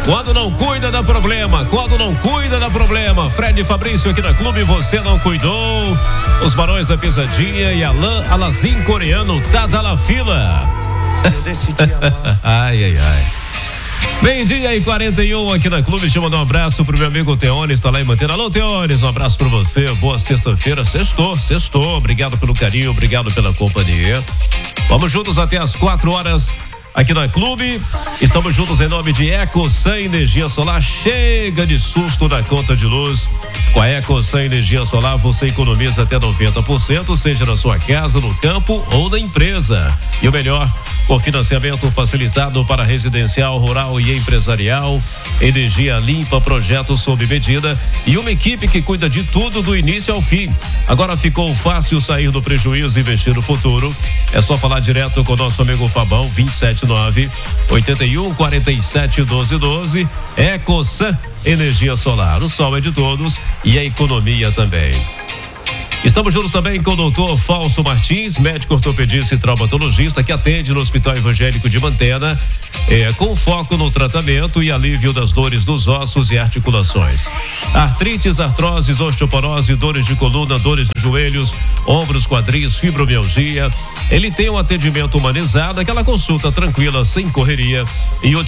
Quando não cuida dá problema, quando não cuida dá problema. Fred e Fabrício aqui na Clube, você não cuidou. Os Barões da Pisadinha e Alazim coreano, tá na fila. Eu decidi amar. Ai. Meio-dia e 41 aqui na Clube. Deixa eu mandar um abraço pro meu amigo Teones, tá lá em Manteira. Alô, Teones, um abraço pra você. Boa sexta-feira. Sextou. Obrigado pelo carinho, obrigado pela companhia. Vamos juntos até as 4 horas aqui na Clube. Estamos juntos em nome de EcoSan Energia Solar. Chega de susto na conta de luz. Com a EcoSan Energia Solar você economiza até 90%, seja na sua casa, no campo ou na empresa. E o melhor, com financiamento facilitado para residencial, rural e empresarial. Energia limpa, projeto sob medida e uma equipe que cuida de tudo do início ao fim. Agora ficou fácil sair do prejuízo e investir no futuro. É só falar direto com o nosso amigo Fabão, 279-8147-1212. EcoSan Energia Solar. O sol é de todos e a economia também. Estamos juntos também com o doutor Fausto Martins, médico ortopedista e traumatologista, que atende no Hospital Evangélico de Mantena, com foco no tratamento e alívio das dores dos ossos e articulações. Artrites, artroses, osteoporose, dores de coluna, dores de joelhos, ombros, quadris, fibromialgia. Ele tem um atendimento humanizado, aquela consulta tranquila, sem correria e